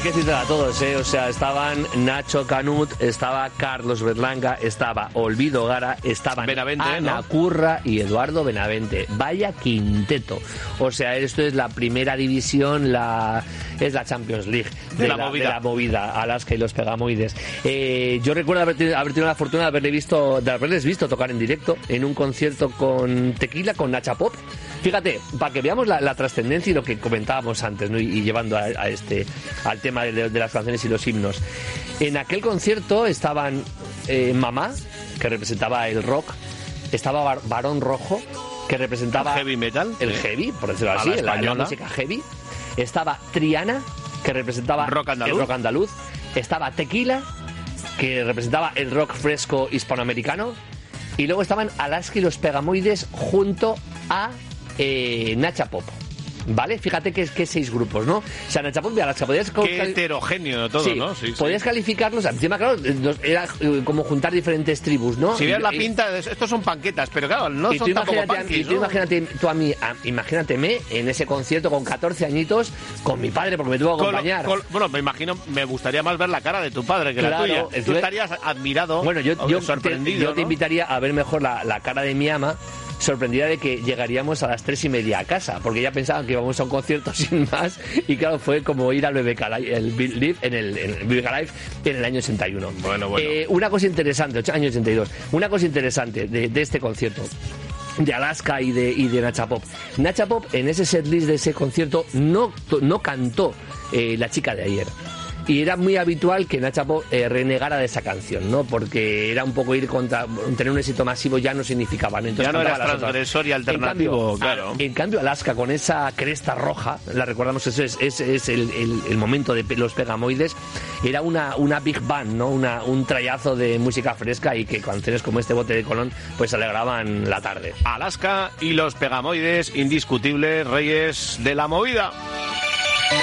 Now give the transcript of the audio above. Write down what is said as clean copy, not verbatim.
que citar a todos, o sea, estaban Nacho Canut, estaba Carlos Berlanga, estaba Olvido Gara, estaban Benavente, Ana ¿no? Curra y Eduardo Benavente. Vaya quinteto. O sea, esto es la primera división, es la Champions League de la movida, Alaska y los Pegamoides. Yo recuerdo haber tenido la fortuna de haberles visto tocar en directo en un concierto con Tequila, con Nacha Pop. Fíjate, para que veamos la trascendencia y lo que comentábamos antes, ¿no? y llevando al tema de las canciones y los himnos. En aquel concierto estaban Mamá, que representaba el rock, estaba Barón Rojo, que representaba el heavy metal, el heavy, por decirlo así, la música heavy. Estaba Triana, que representaba el rock andaluz. Estaba Tequila, que representaba el rock fresco hispanoamericano. Y luego estaban Alaska y los Pegamoides junto a Nacha Pop. ¿Vale? Fíjate que 6 grupos, ¿no? O sea, Nacha Pop y Alaska. Qué heterogéneo todo, sí, ¿no? Sí, podías calificarlos. Encima, claro, era como juntar diferentes tribus, ¿no? Si veas la pinta, estos son panquetas, pero claro, no son tampoco punkis, y tú imagínateme en ese concierto con 14 añitos con mi padre, porque me tuvo que acompañar. Bueno, me gustaría más ver la cara de tu padre que la tuya. Tú estarías admirado, sorprendido. Yo te invitaría a ver mejor la cara de mi ama, sorprendida de que llegaríamos a las 3:30 a casa, porque ya pensaban que íbamos a un concierto sin más, y claro, fue como ir al BBK Live en el BBK Live en el año 81. Bueno. Una cosa interesante, año 82, una cosa interesante de este concierto de Alaska y de Nacha Pop. Nacha Pop en ese setlist de ese concierto no cantó La chica de ayer. Y era muy habitual que Nacha Pop renegara de esa canción, ¿no? Porque era un poco ir contra... Tener un éxito masivo ya no significaba, ¿no? Entonces, ya no era transgresor y alternativo, claro. En cambio, Alaska, con esa cresta roja, la recordamos, eso es el momento de los Pegamoides, era una big band, ¿no? Un trayazo de música fresca, y que canciones como este Bote de Colón pues alegraban la tarde. Alaska y los Pegamoides, indiscutibles reyes de la movida.